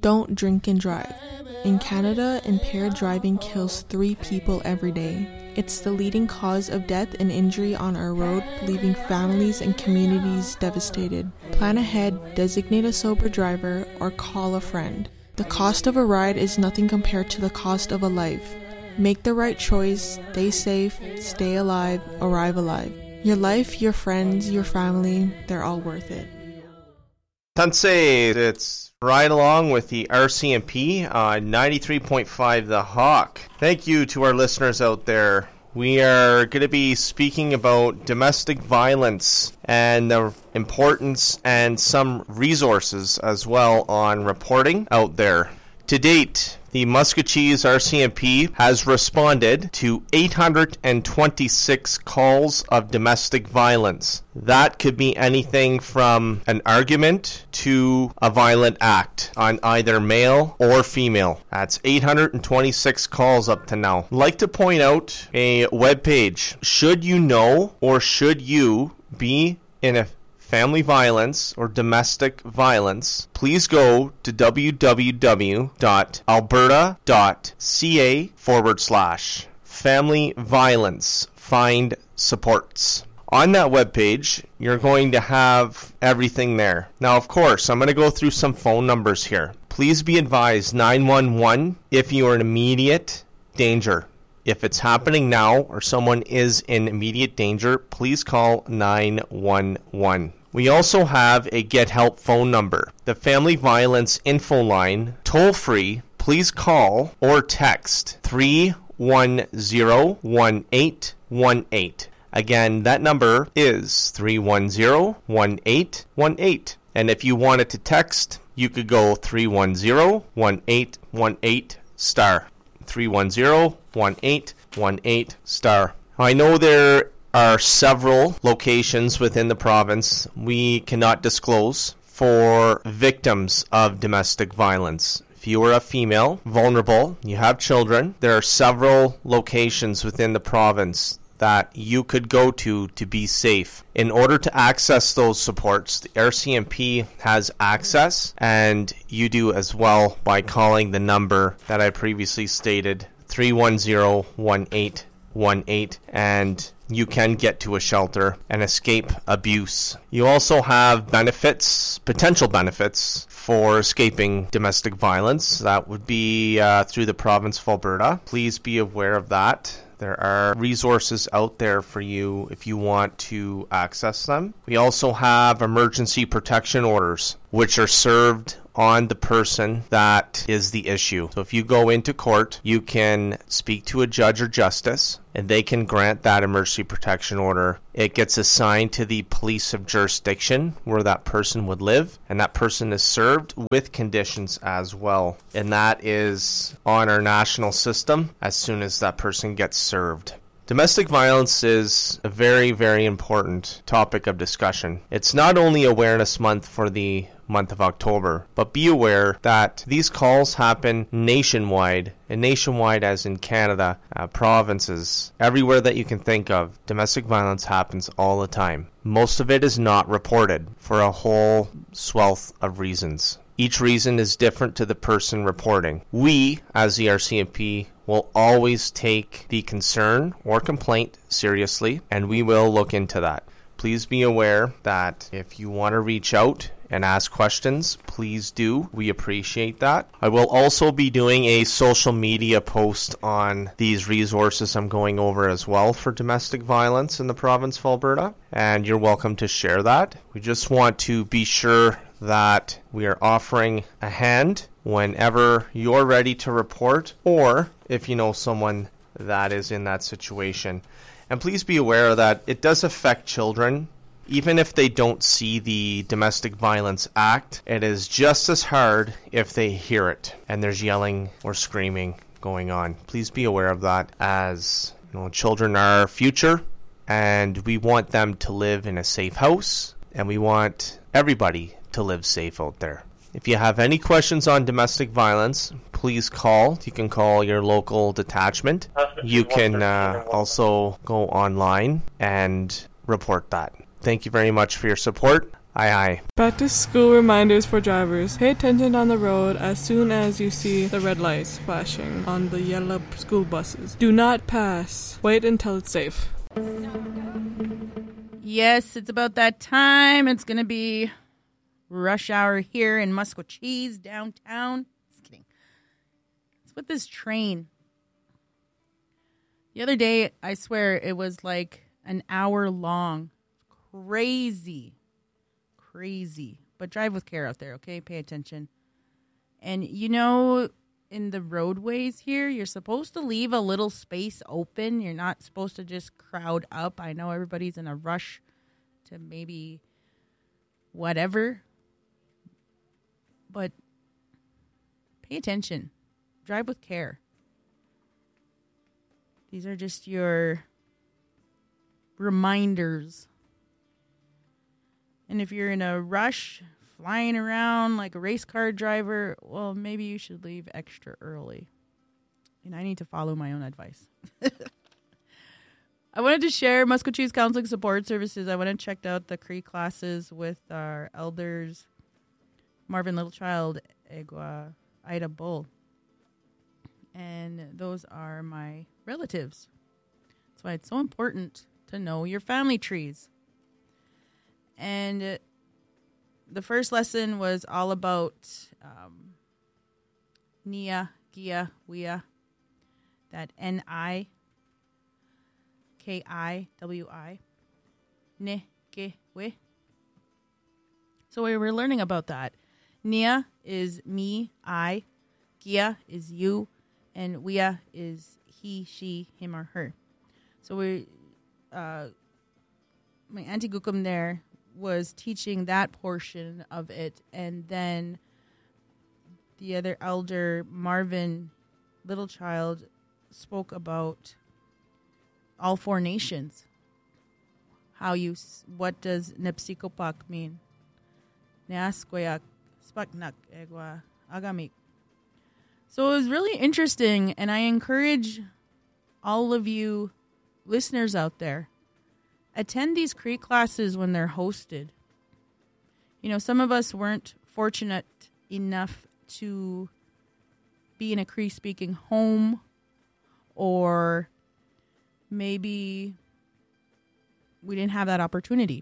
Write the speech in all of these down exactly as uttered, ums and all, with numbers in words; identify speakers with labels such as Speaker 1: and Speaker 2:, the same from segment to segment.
Speaker 1: Don't drink and drive. In Canada, impaired driving kills three people every day. It's the leading cause of death and injury on our road, leaving families and communities devastated. Plan ahead, designate a sober driver, or call a friend. The cost of a ride is nothing compared to the cost of a life. Make the right choice, stay safe, stay alive, arrive alive. Your life, your friends, your family, they're all worth it.
Speaker 2: Tansei, it's right along with the R C M P on ninety-three point five The Hawk. Thank you to our listeners out there. We are going to be speaking about domestic violence and the importance and some resources as well on reporting out there. To date, the Muscatchees R C M P has responded to eight hundred twenty-six calls of domestic violence. That could be anything from an argument to a violent act on either male or female. That's eight hundred twenty-six calls up to now. I'd like to point out a webpage. Should you know or should you be in a family violence or domestic violence, please go to www.alberta.ca forward slash family violence find supports. On that webpage, you're going to have everything there. Now, of course, I'm going to go through some phone numbers here. Please be advised nine one one if you are in immediate danger. If it's happening now or someone is in immediate danger, please call nine one one. We also have a Get Help phone number. The Family Violence Info Line, toll free. Please call or text three one zero, one eight one eight. Again, that number is three one zero, one eight one eight. And if you wanted to text, you could go three one zero, one eight one eight star. three one zero, one eight one eight star. I know there are several locations within the province we cannot disclose for victims of domestic violence. If you are a female, vulnerable, you have children, there are several locations within the province that you could go to to be safe. In order to access those supports, the R C M P has access, and you do as well by calling the number that I previously stated, three one zero, one eight one eight, and you can get to a shelter and escape abuse. You also have benefits, potential benefits for escaping domestic violence. That would be uh, through the province of Alberta. Please be aware of that. There are resources out there for you if you want to access them. We also have emergency protection orders, which are served on the person that is the issue. So if you go into court, you can speak to a judge or justice, and they can grant that emergency protection order. It gets assigned to the police of jurisdiction where that person would live, and that person is served with conditions as well. And that is on our national system as soon as that person gets served. Domestic violence is a very, very important topic of discussion. It's not only Awareness Month for the month of October, but be aware that these calls happen nationwide, and nationwide as in Canada, uh, provinces, everywhere that you can think of. Domestic violence happens all the time. Most of it is not reported for a whole swath of reasons. Each reason is different to the person reporting. We, as the R C M P, will always take the concern or complaint seriously, and we will look into that. Please be aware that if you want to reach out and ask questions, please do. We appreciate that. I will also be doing a social media post on these resources I'm going over as well for domestic violence in the province of Alberta, and you're welcome to share that. We just want to be sure that we are offering a hand whenever you're ready to report, or if you know someone that is in that situation. And please be aware that it does affect children. Even if they don't see the Domestic Violence Act, it is just as hard if they hear it and there's yelling or screaming going on. Please be aware of that, as you know, children are our future, and we want them to live in a safe house, and we want everybody to live safe out there. If you have any questions on domestic violence, please call. You can call your local detachment. You can uh, also go online and report that. Thank you very much for your support. Aye, aye.
Speaker 1: Back to school reminders for drivers. Pay attention on the road as soon as you see the red lights flashing on the yellow school buses. Do not pass. Wait until it's safe.
Speaker 3: Yes, it's about that time. It's going to be rush hour here in Maskwacis, downtown. Just kidding. It's with this train. The other day, I swear, it was like an hour long. Crazy. Crazy. But drive with care out there, okay? Pay attention. And you know, in the roadways here, you're supposed to leave a little space open. You're not supposed to just crowd up. I know everybody's in a rush to maybe whatever. But pay attention. Drive with care. These are just your reminders. And if you're in a rush, flying around like a race car driver, well, maybe you should leave extra early. And I need to follow my own advice. I wanted to share Maskwacis Counseling Support Services. I went and checked out the Cree classes with our elders, Marvin Littlechild, Egwa, Ida Bull. And those are my relatives. That's why it's so important to know your family trees. And the first lesson was all about um, Nia, Gia, Wia, that N I, K I, W I, Ne, Ke, We. So we were learning about that. Nia is me, I. Gia is you. And Wia is he, she, him, or her. So we, uh, my Auntie Gukum there was teaching that portion of it. And then the other elder, Marvin Littlechild, spoke about all four nations. How you, what does Nepsikopak mean? Neaskoyak, Spaknak, Egwa, Agamik. So it was really interesting, and I encourage all of you listeners out there, attend these Cree classes when they're hosted. You know, some of us weren't fortunate enough to be in a Cree-speaking home, or maybe we didn't have that opportunity.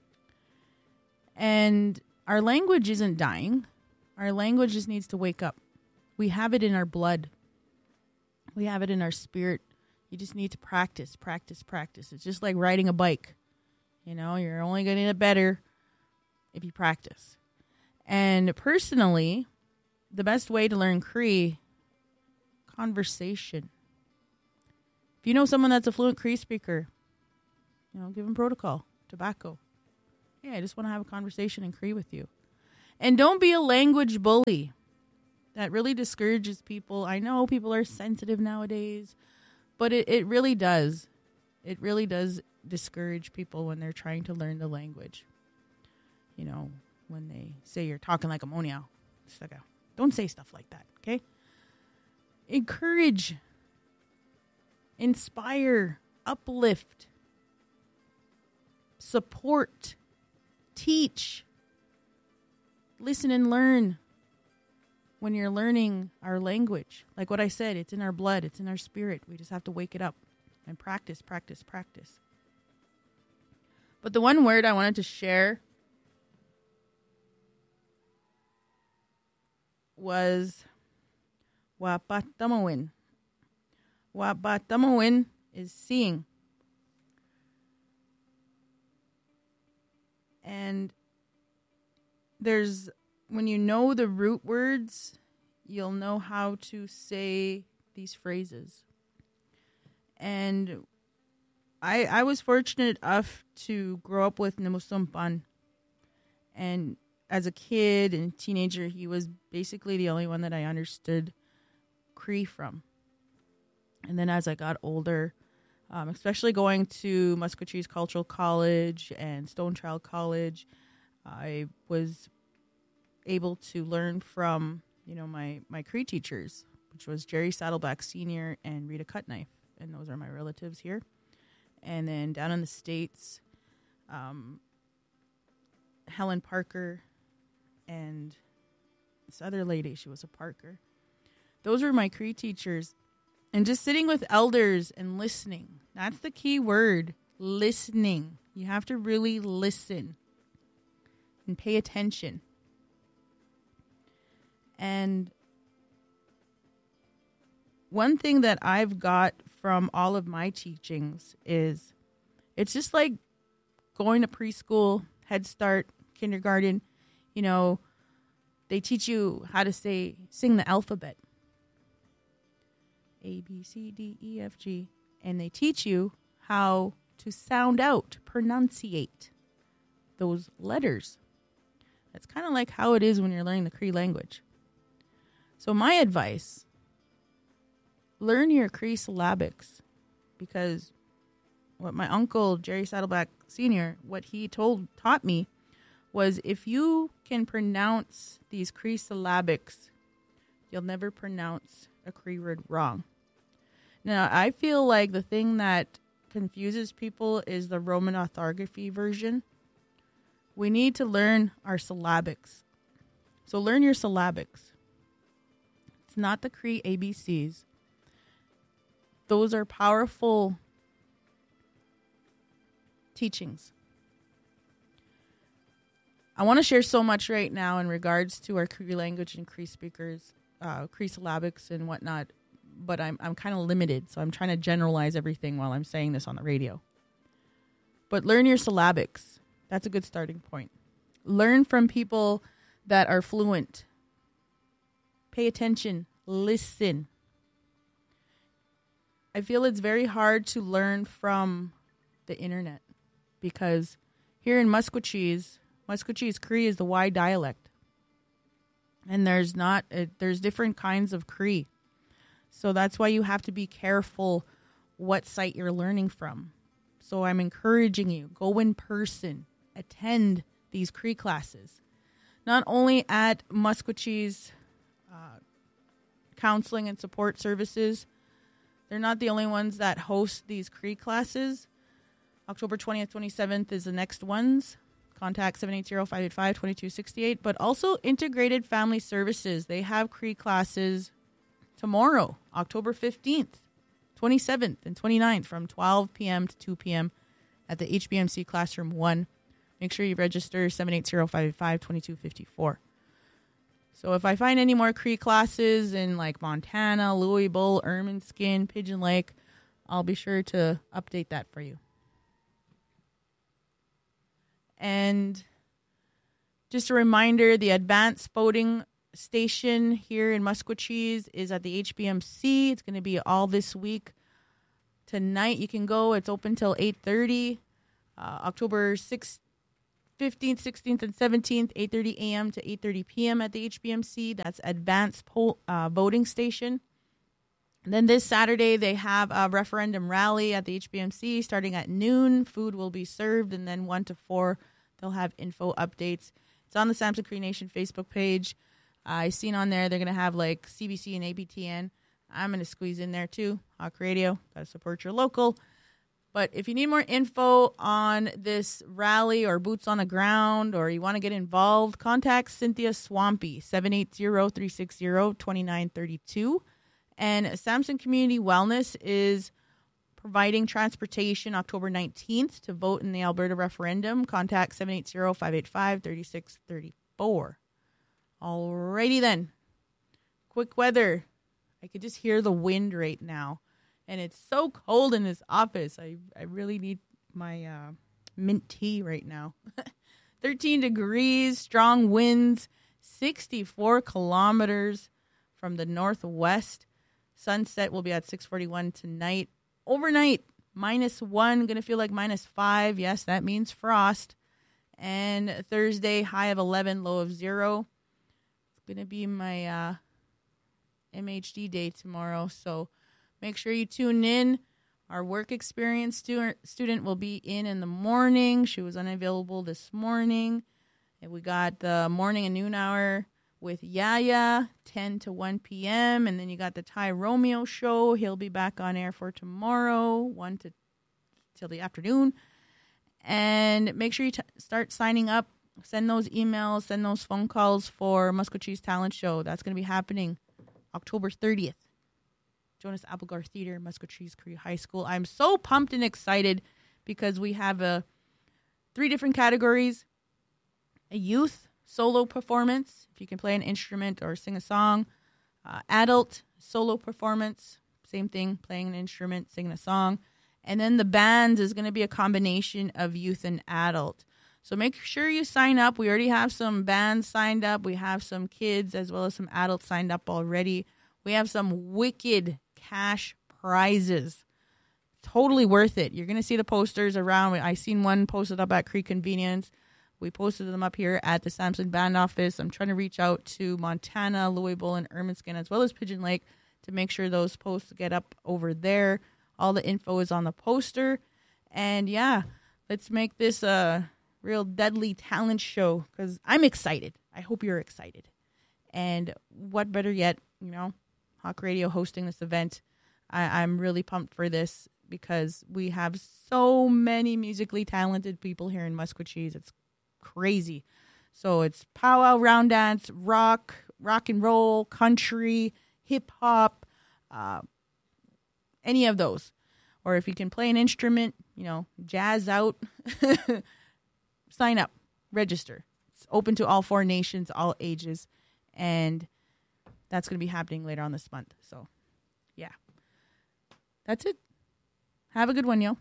Speaker 3: And our language isn't dying. Our language just needs to wake up. We have it in our blood. We have it in our spirit. You just need to practice, practice, practice. It's just like riding a bike. You know, you're only going to get better if you practice. And personally, the best way to learn Cree, conversation. If you know someone that's a fluent Cree speaker, you know, give them protocol, tobacco. Hey, I just want to have a conversation in Cree with you. And don't be a language bully. That really discourages people. I know people are sensitive nowadays, but it, it really does. It really does discourage people when they're trying to learn the language. You know, when they say you're talking like a monial. Don't say stuff like that, okay? Encourage, inspire, uplift, support, teach, listen and learn. When you're learning our language, like what I said, it's in our blood, it's in our spirit. We just have to wake it up and practice, practice, practice. But the one word I wanted to share was wapatamawin. Wapatamawin is seeing. And there's when you know the root words, you'll know how to say these phrases. And I I was fortunate enough to grow up with Nimusumpan. And as a kid and teenager, he was basically the only one that I understood Cree from. And then as I got older, um, especially going to Maskwacis Cultural College and Stone Child College, I was able to learn from, you know, my, my Cree teachers, which was Jerry Saddleback Senior and Rita Cutknife. And those are my relatives here. And then down in the States, um, Helen Parker and this other lady, she was a Parker. Those were my Cree teachers. And just sitting with elders and listening. That's the key word, listening. You have to really listen and pay attention. And one thing that I've got from all of my teachings is it's just like going to preschool, Head Start, kindergarten. You know, they teach you how to say, sing the alphabet. A, B, C, D, E, F, G. And they teach you how to sound out, pronunciate those letters. That's kind of like how it is when you're learning the Cree language. So my advice, learn your Cree syllabics, because what my uncle, Jerry Saddleback Senior, what he told taught me was if you can pronounce these Cree syllabics, you'll never pronounce a Cree word wrong. Now, I feel like the thing that confuses people is the Roman orthography version. We need to learn our syllabics. So learn your syllabics. It's not the Cree A B Cs. Those are powerful teachings. I want to share so much right now in regards to our Cree language and Cree speakers, uh, Cree syllabics and whatnot, but I'm I'm kind of limited, so I'm trying to generalize everything while I'm saying this on the radio. But learn your syllabics. That's a good starting point. Learn from people that are fluent. Pay attention. Listen. I feel it's very hard to learn from the internet because here in Musquecheese, Musquecheese Cree is the Y dialect. And there's not, uh, there's different kinds of Cree. So that's why you have to be careful what site you're learning from. So I'm encouraging you, go in person, attend these Cree classes. Not only at Musquecheese uh, Counseling and Support Services, they're not the only ones that host these Cree classes. October twentieth, twenty-seventh is the next ones. Contact seven eight zero, five eight five, two two six eight. But also Integrated Family Services. They have Cree classes tomorrow, October fifteenth, twenty-seventh, and twenty-ninth from twelve p.m. to two p.m. at the H B M C Classroom one. Make sure you register seven eight zero, five eight five, two two five four. So if I find any more Cree classes in like Montana, Louisville, Ermineskin, Pigeon Lake, I'll be sure to update that for you. And just a reminder, the advanced boating station here in Musquecheese is at the H B M C. It's going to be all this week. Tonight you can go. It's open till eight thirty. Uh, October sixth, fifteenth, sixteenth, and seventeenth, eight thirty a.m. to eight thirty p.m. at the H B M C. That's advanced po- uh, voting station. And then this Saturday, they have a referendum rally at the H B M C starting at noon. Food will be served, and then one to four, they'll have info updates. It's on the Samson Cree Nation Facebook page. Uh, I seen on there they're going to have like C B C and A B T N. I'm going to squeeze in there too. Hawk Radio, got to support your local. But if you need more info on this rally or boots on the ground, or you want to get involved, contact Cynthia Swampy, seven eight zero, three six zero, two nine three two. And Samson Community Wellness is providing transportation October nineteenth to vote in the Alberta referendum. Contact seven eight zero, five eight five, three six three four. Alrighty then. Quick weather. I could just hear the wind right now. And it's so cold in this office. I, I really need my uh, mint tea right now. thirteen degrees, strong winds, sixty-four kilometers from the northwest. Sunset will be at six forty-one tonight. Overnight, minus one, going to feel like minus five. Yes, that means frost. And Thursday, high of eleven, low of zero. It's going to be my uh, M H D day tomorrow, so make sure you tune in. Our work experience stu- student will be in in the morning. She was unavailable this morning. And we got the morning and noon hour with Yaya, ten to one p.m. And then you got the Ty Romeo show. He'll be back on air for tomorrow, one to till the afternoon. And make sure you t- start signing up send those emails, send those phone calls for Musquechee's Talent Show. That's going to be happening October thirtieth. Jonas Applegar Theater, Musquechee's Cree High School. I'm so pumped and excited because we have a three different categories. A youth solo performance, if you can play an instrument or sing a song. Uh, adult solo performance, same thing, playing an instrument, singing a song. And then the bands is going to be a combination of youth and adult. So make sure you sign up. We already have some bands signed up. We have some kids as well as some adults signed up already. We have some wicked cash prizes. Totally worth it. You're going to see the posters around. I seen one posted up at Cree Convenience. We posted them up here at the Samson Band Office. I'm trying to reach out to Montana, Louisville, and Ermineskin, as well as Pigeon Lake, to make sure those posts get up over there. All the info is on the poster. And yeah, let's make this a real deadly talent show because I'm excited. I hope you're excited. And what better yet, you know, Hawk Radio hosting this event. I, I'm really pumped for this because we have so many musically talented people here in Musquecheese. It's crazy. So it's powwow, round dance, rock, rock and roll, country, hip hop, uh, any of those. Or if you can play an instrument, you know, jazz out, sign up, register. It's open to all four nations, all ages. And that's going to be happening later on this month. So, yeah. That's it. Have a good one, yo.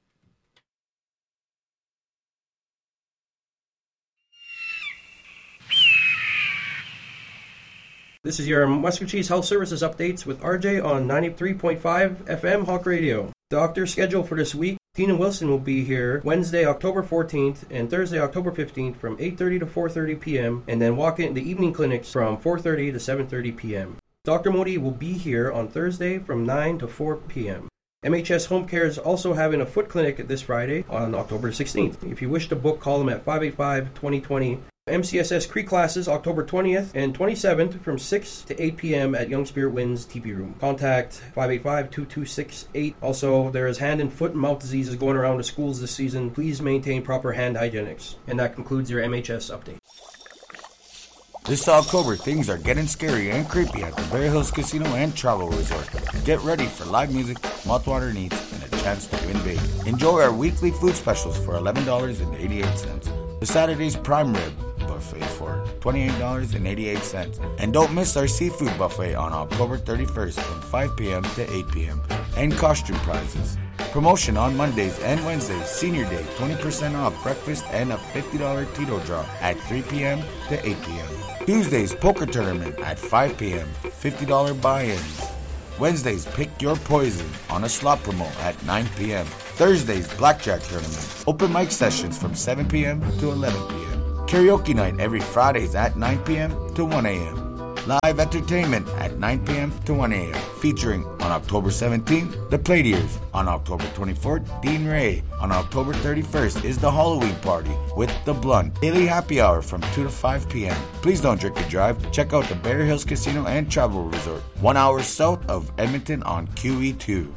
Speaker 4: This is your Musquecheese Health Services updates with R J on ninety-three point five F M Hawk Radio. Doctor schedule for this week. Tina Wilson will be here Wednesday, October fourteenth and Thursday, October fifteenth from eight thirty to four thirty p.m. and then walk in the evening clinics from four thirty to seven thirty p.m. Doctor Modi will be here on Thursday from nine to four p.m. M H S Home Care is also having a foot clinic this Friday on October sixteenth. If you wish to book, call them at five eight five, two zero two zero. M C S S Cree classes October twentieth and twenty-seventh from six to eight p.m. at Young Spirit Winds T P Room. Contact five eight five, two two six eight. Also, there is hand and foot and mouth diseases going around the schools this season. Please maintain proper hand hygienics. And that concludes your M H S update.
Speaker 5: This October, things are getting scary and creepy at the Bear Hills Casino and Travel Resort. Get ready for live music, mouthwatering eats, and a chance to win big. Enjoy our weekly food specials for eleven dollars and eighty-eight cents. The Saturday's prime rib buffet for twenty-eight dollars and eighty-eight cents. And don't miss our seafood buffet on October thirty-first from five p.m. to eight p.m. And costume prizes. Promotion on Mondays and Wednesdays, Senior Day, twenty percent off breakfast and a fifty dollars Tito draw at three p.m. to eight p.m. Tuesdays, poker tournament at five p.m., fifty dollars buy-ins. Wednesdays, pick your poison on a slot promo at nine p.m. Thursdays, blackjack tournament. Open mic sessions from seven p.m. to eleven p.m. Karaoke night every Fridays at nine p.m. to one a.m. Live entertainment at nine p.m. to one a.m. Featuring on October seventeenth, The Platiers. On October twenty-fourth, Dean Ray. On October thirty-first is the Halloween party with The Blunt. Daily happy hour from two to five p.m. Please don't drink and drive. Check out the Bear Hills Casino and Travel Resort, one hour south of Edmonton on Q E two.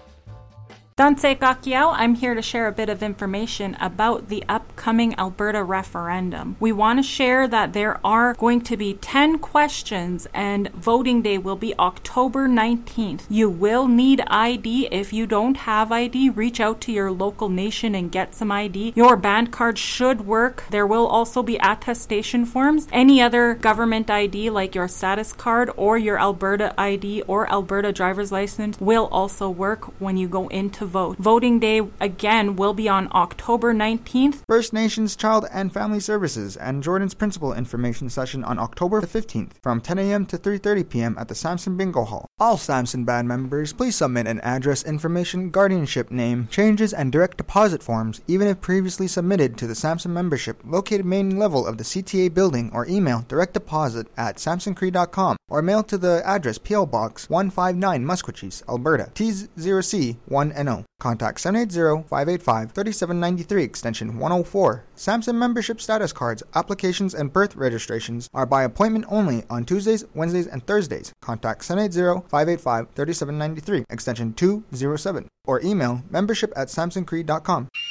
Speaker 6: Dante Kakiao, I'm here to share a bit of information about the upcoming Alberta referendum. We want to share that there are going to be ten questions and voting day will be October nineteenth. You will need I D. If you don't have I D, reach out to your local nation and get some I D. Your band card should work. There will also be attestation forms. Any other government I D like your status card or your Alberta I D or Alberta driver's license will also work when you go into vote. Voting day, again, will be on October nineteenth.
Speaker 7: First Nations Child and Family Services and Jordan's Principal Information Session on October fifteenth from ten a.m. to three thirty p.m. at the Samson Bingo Hall. All Samson Band members, please submit an address information, guardianship name, changes, and direct deposit forms, even if previously submitted to the Samson membership located main level of the C T A building, or email direct deposit at samson cree dot com or mail to the address P L Box one five nine Musquecheese, Alberta, T zero C one N O. Contact seven eight zero, five eight five, three seven nine three extension one oh four. Samson membership status cards, applications, and birth registrations are by appointment only on Tuesdays, Wednesdays, and Thursdays. Contact seven eight zero, five eight five, three seven nine three extension two oh seven or email membership at samson cree dot com.